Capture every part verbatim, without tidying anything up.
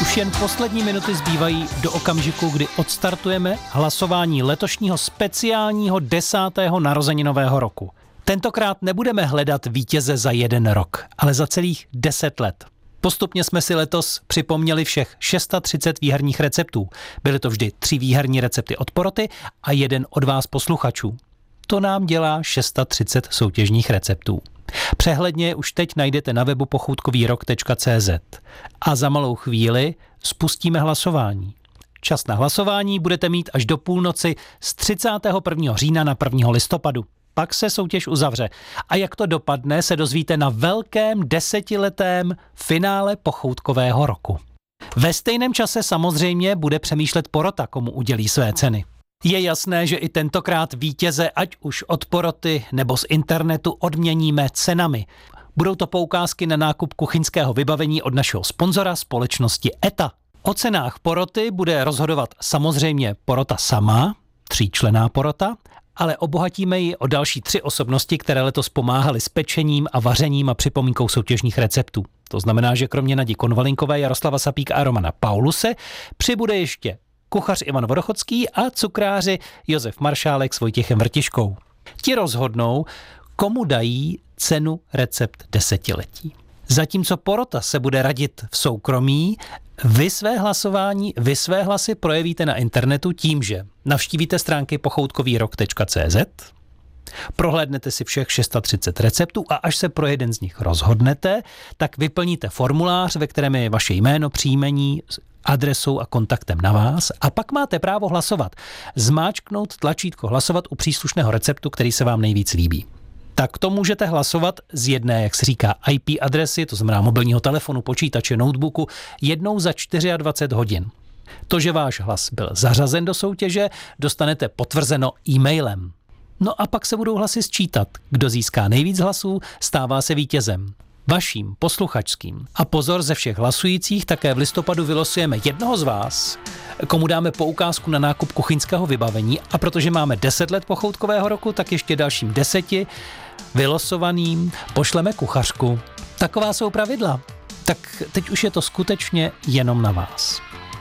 Už jen poslední minuty zbývají do okamžiku, kdy odstartujeme hlasování letošního speciálního desátého narozeninového roku. Tentokrát nebudeme hledat vítěze za jeden rok, ale za celých deset let. Postupně jsme si letos připomněli všech třicet šest výherních receptů. Byly to vždy tři výherní recepty od poroty a jeden od vás posluchačů. To nám dělá třicet šest soutěžních receptů. Přehledně už teď najdete na webu pochoutkovýrok tečka cé zet. A za malou chvíli spustíme hlasování. Čas na hlasování budete mít až do půlnoci z třicátého prvního října na prvního listopadu. Pak se soutěž uzavře. A jak to dopadne, se dozvíte na velkém desetiletém finále pochoutkového roku. Ve stejném čase samozřejmě bude přemýšlet porota, komu udělí své ceny. Je jasné, že i tentokrát vítěze, ať už od poroty nebo z internetu, odměníme cenami. Budou to poukázky na nákup kuchyňského vybavení od našeho sponzora společnosti E T A. O cenách poroty bude rozhodovat samozřejmě porota sama, tříčlenná porota, ale obohatíme ji o další tři osobnosti, které letos pomáhaly s pečením a vařením a připomínkou soutěžních receptů. To znamená, že kromě Nadi Konvalinkové, Jaroslava Sapíka a Romana Pauluse přibude ještě kuchař Ivan Vodochodský a cukráři Josef Maršálek s Vojtěchem Vrtiškou. Ti rozhodnou, komu dají cenu recept desetiletí. Zatímco porota se bude radit v soukromí, vy své hlasování, vy své hlasy projevíte na internetu tím, že navštívíte stránky pochoutkovýrok tečka cé zet, prohlédnete si všech třicet šest receptů a až se pro jeden z nich rozhodnete, tak vyplníte formulář, ve kterém je vaše jméno, příjmení, adresou a kontaktem na vás a pak máte právo hlasovat. Zmáčknout tlačítko hlasovat u příslušného receptu, který se vám nejvíc líbí. Tak to můžete hlasovat z jedné, jak se říká, í pé adresy, to znamená mobilního telefonu, počítače, notebooku, jednou za dvacet čtyři hodin. To, že váš hlas byl zařazen do soutěže, dostanete potvrzeno e-mailem. No a pak se budou hlasy sčítat. Kdo získá nejvíc hlasů, stává se vítězem. Vaším, posluchačským. A pozor, ze všech hlasujících také v listopadu vylosujeme jednoho z vás, komu dáme poukázku na nákup kuchyňského vybavení a protože máme deset let pochoutkového roku, tak ještě dalším deseti vylosovaným pošleme kuchařku. Taková jsou pravidla. Tak teď už je to skutečně jenom na vás.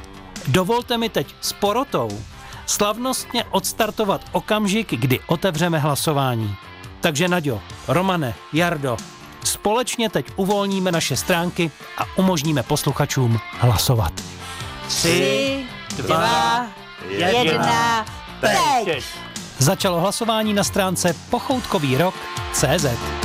Dovolte mi teď s porotou slavnostně odstartovat okamžik, kdy otevřeme hlasování. Takže Naďo, Romane, Jardo, společně teď uvolníme naše stránky a umožníme posluchačům hlasovat. Tři, dva, jedna, teď! Začalo hlasování na stránce pochoutkovýrok tečka cé zet.